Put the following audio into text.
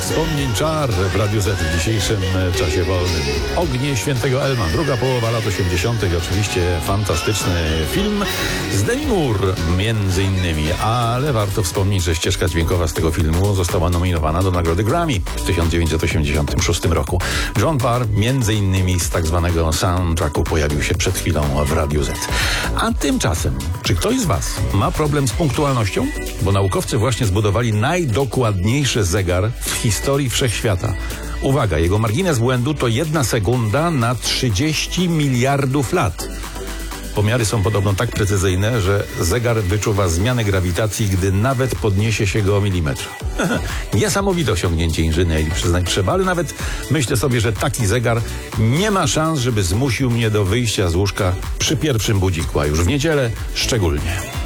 wspomnień czar w Radiu Z w dzisiejszym czasie wolnym. Ognie Świętego Elma, druga połowa lat 80. Oczywiście fantastyczny film z Demi Moore między innymi, ale warto wspomnieć, że ścieżka dźwiękowa z tego filmu została nominowana do nagrody Grammy w 1986 roku. John Parr między innymi z tak zwanego soundtracku pojawił się przed chwilą w Radiu Z. A tymczasem, czy ktoś z Was ma problem z punktualnością? Bo naukowcy właśnie zbudowali najdokładniejszy zegar w historii wszechświata. Uwaga, jego margines błędu to 1 sekunda na 30 miliardów lat. Pomiary są podobno tak precyzyjne, że zegar wyczuwa zmianę grawitacji, gdy nawet podniesie się go o milimetr. Niesamowite osiągnięcie inżynierii, przyznać trzeba, ale nawet myślę sobie, że taki zegar nie ma szans, żeby zmusił mnie do wyjścia z łóżka przy pierwszym budziku, a już w niedzielę szczególnie.